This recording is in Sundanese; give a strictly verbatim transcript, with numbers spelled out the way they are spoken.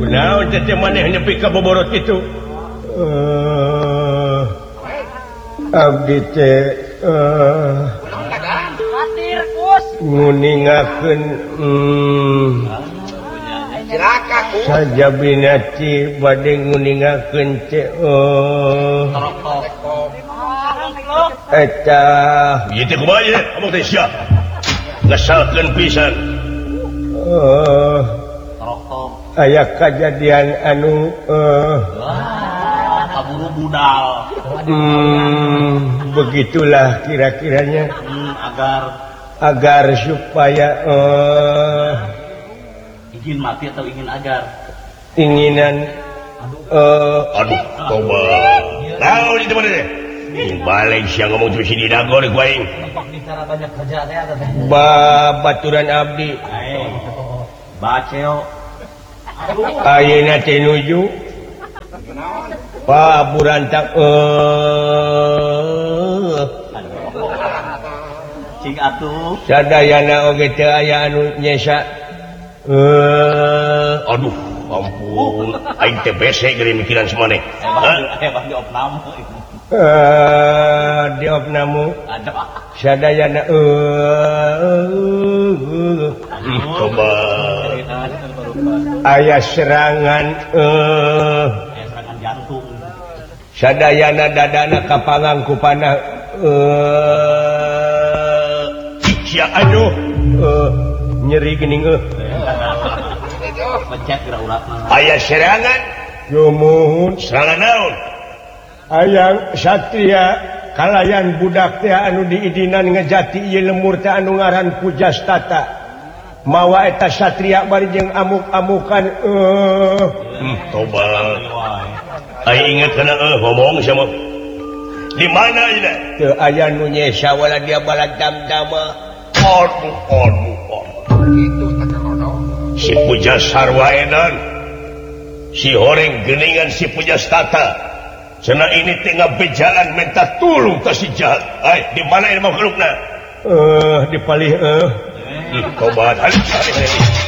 naon teh maneh nepi ka boborot kitu? Eh abdi teh eh Hatir kus. nguningakeun hmm Cilaka kus. saja binati bade nguningakeun teh eh eta ieu teh kumaha ye abang teh sia ngesalkeun pisan eh aya kajadian anu eh kaburu budal hmm begitulah kira-kiranya hmm, agar agar supaya eh ingin mati atau ingin agar inginan eh aduh coba tahu di mana deh balik siang ngomong terus di dagor ku aing bicara banyak kerja teh ada teh babaturan abdi baceo ayeuna teh nuju pa burantak eh cing atuh sadayana oge teu aya anu nyesa eh aduh ampun aing teh bese geuning mikiran semaneh hebat di opnam eh di opnamu ada sadayana eh coba aya serangan eh serangan jantung sadayana dadana kapangang ku panah eh sia aduh eh nyeri geuning eh pencet geura uratna aya serangan yumuhun serangan naon aya satria kalayan budak teh anu diidinan ngejati ieu lemur teh anu ngaran Pujastata mawa eta satria bari jeung amuk-amukan eh hmm, toba ai inget kana eh ngomong sama di mana ieu teu aya nu nyesa wala dia balad damdama aduh aduh si Pujasarwa edan si horeng geuningan si Pujastata cenah ini teh ngabejaan minta tulung ka si jahat ai di mana ieu makhlukna eh di palih eh di kobat